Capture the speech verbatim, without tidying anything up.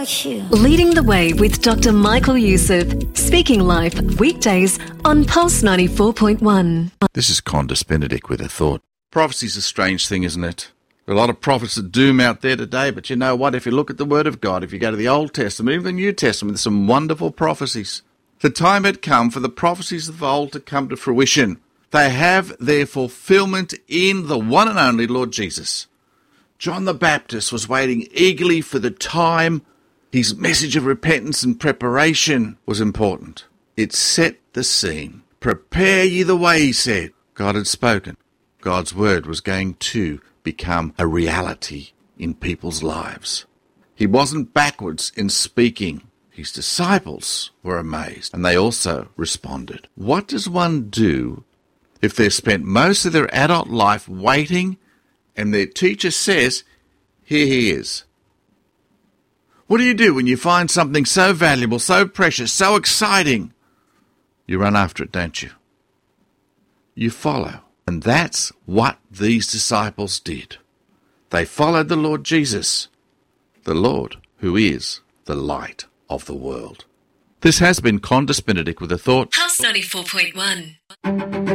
like you. Leading the Way with Doctor Michael Youssef. Speaking live weekdays on Pulse ninety-four point one. This is Condis Benedict with a thought. Prophecy's a strange thing, isn't it? There are a lot of prophets of doom out there today, but you know what? If you look at the Word of God, if you go to the Old Testament, even the New Testament, there's some wonderful prophecies. The time had come for the prophecies of old to come to fruition. They have their fulfillment in the one and only Lord Jesus. John the Baptist was waiting eagerly for the time. His message of repentance and preparation was important. It set the scene. Prepare ye the way, he said. God had spoken. God's word was going to become a reality in people's lives. He wasn't backwards in speaking. His disciples were amazed, and they also responded. What does one do if they've spent most of their adult life waiting and their teacher says, here he is? What do you do when you find something so valuable, so precious, so exciting? You run after it, don't you? You follow. And that's what these disciples did. They followed the Lord Jesus, the Lord who is the light of the world. This has been Condis Benedict with a thought. Pulse ninety-four point one.